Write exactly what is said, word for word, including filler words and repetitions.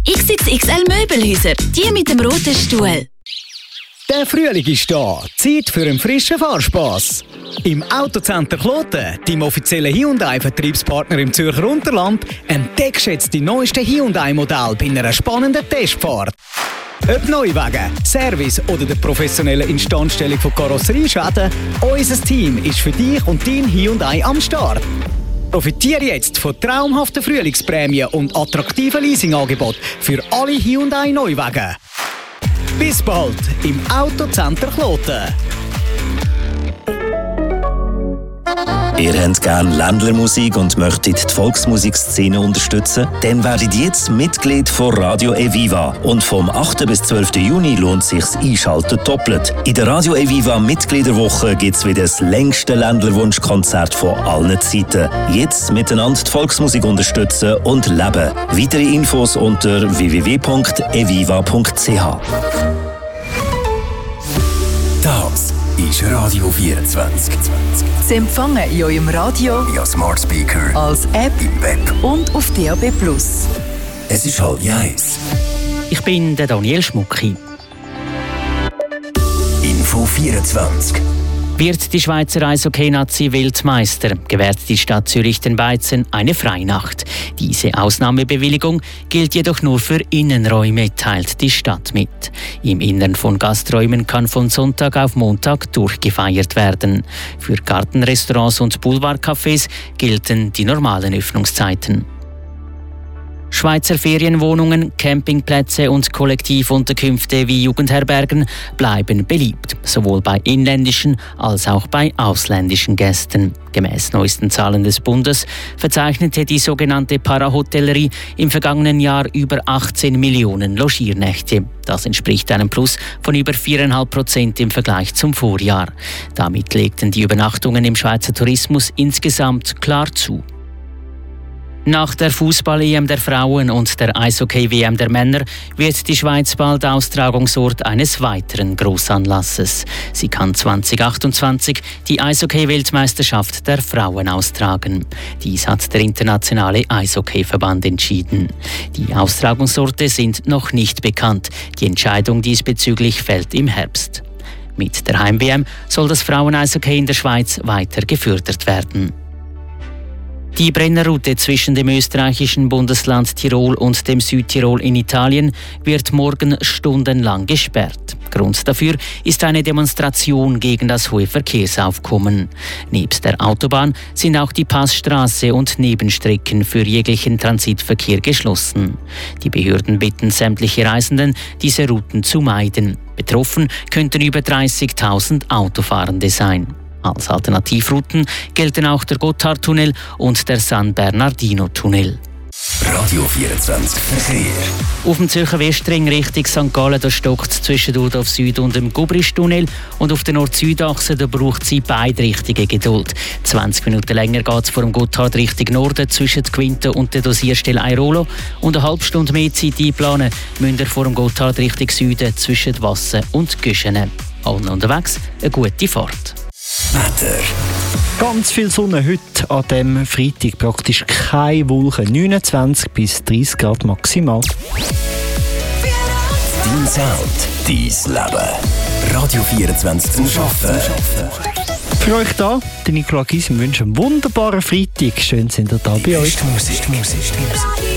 X X X L Möbelhäuser, die mit dem roten Stuhl. Der Frühling ist da. Zeit für einen frischen Fahrspass. Im Autocenter Kloten, deinem offiziellen Hyundai-Vertriebspartner im Zürcher Unterland, entdeckst du jetzt die neuesten Hyundai-Modelle bei einer spannenden Testfahrt. Ob Neuwagen, Service oder der professionellen Instandstellung von Karosserieschäden, unser Team ist für dich und dein Hyundai am Start. Profitiere jetzt von traumhaften Frühlingsprämien und attraktiven Leasingangeboten für alle Hyundai-Neuwagen. Bis bald im Autocenter Kloten. Ihr habt gerne Ländlermusik und möchtet die Volksmusikszene unterstützen? Dann werdet jetzt Mitglied von Radio Eviva. Und vom achten bis zwölften Juni lohnt es sich Einschalten doppelt. In der Radio Eviva Mitgliederwoche gibt es wieder das längste Ländlerwunschkonzert von allen Zeiten. Jetzt miteinander die Volksmusik unterstützen und leben. Weitere Infos unter w w w punkt eviva punkt c h. Das ist Radio vierundzwanzig. Sie empfangen in eurem Radio, via Smart Speaker, als App im Web und auf D A B plus. Es ist halb eins. Ich bin der Daniel Schmucki. Info vierundzwanzig. Wird die Schweizer Eishockey-Nazi Weltmeister, gewährt die Stadt Zürich den Beizen eine Freinacht. Diese Ausnahmebewilligung gilt jedoch nur für Innenräume, teilt die Stadt mit. Im Innern von Gasträumen kann von Sonntag auf Montag durchgefeiert werden. Für Gartenrestaurants und Boulevardcafés gelten die normalen Öffnungszeiten. Schweizer Ferienwohnungen, Campingplätze und Kollektivunterkünfte wie Jugendherbergen bleiben beliebt, sowohl bei inländischen als auch bei ausländischen Gästen. Gemäss neuesten Zahlen des Bundes verzeichnete die sogenannte Parahotellerie im vergangenen Jahr über achtzehn Millionen Logiernächte. Das entspricht einem Plus von über vier Komma fünf Prozent im Vergleich zum Vorjahr. Damit legten die Übernachtungen im Schweizer Tourismus insgesamt klar zu. Nach der Fußball-E M der Frauen und der Eishockey-W M der Männer wird die Schweiz bald Austragungsort eines weiteren Grossanlasses. Sie kann zwanzig achtundzwanzig die Eishockey-Weltmeisterschaft der Frauen austragen. Dies hat der internationale Eishockey-Verband entschieden. Die Austragungsorte sind noch nicht bekannt. Die Entscheidung diesbezüglich fällt im Herbst. Mit der Heim-W M soll das Frauen-Eishockey in der Schweiz weiter gefördert werden. Die Brennerroute zwischen dem österreichischen Bundesland Tirol und dem Südtirol in Italien wird morgen stundenlang gesperrt. Grund dafür ist eine Demonstration gegen das hohe Verkehrsaufkommen. Nebst der Autobahn sind auch die Passstraße und Nebenstrecken für jeglichen Transitverkehr geschlossen. Die Behörden bitten sämtliche Reisenden, diese Routen zu meiden. Betroffen könnten über dreißigtausend Autofahrende sein. Als Alternativrouten gelten auch der Gotthardtunnel und der San Bernardino-Tunnel. Radio vierundzwanzig Verkehr. Auf dem Zürcher Westring Richtung Sankt Gallen da stockt es zwischen Dudorf Süd und dem Gubrisch-Tunnel und auf der Nord-Süd-Achse da braucht sie beide Richtungen Geduld. zwanzig Minuten länger geht es vor dem Gotthard Richtung Norden zwischen Quinte und der Dosierstelle Airolo und eine halbe Stunde mehr Zeit einplanen müsst ihr vor dem Gotthard Richtung Süden zwischen Wassen und Güschene. Allen unterwegs eine gute Fahrt. Wetter. Ganz viel Sonne heute an diesem Freitag. Praktisch keine Wolken. neunundzwanzig bis dreißig Grad maximal. Dein Sound, dein Leben. Radio vierundzwanzig zum Arbeiten. Für euch da, der Nicola Gysi, wir wünschen einen wunderbaren Freitag. Schön, sind ihr da bei euch. Musik, Musik, Musik.